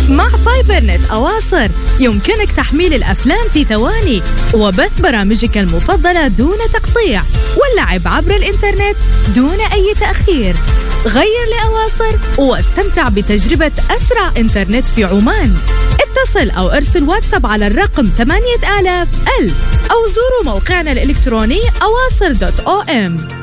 مع فايبرنت أواصر يمكنك تحميل الأفلام في ثواني وبث برامجك المفضلة دون تقطيع واللعب عبر الإنترنت دون أي تأخير. غير لأواصر واستمتع بتجربة أسرع إنترنت في عمان. اتصل أو ارسل واتساب على الرقم 8000 أو زوروا موقعنا الإلكتروني awasr.om.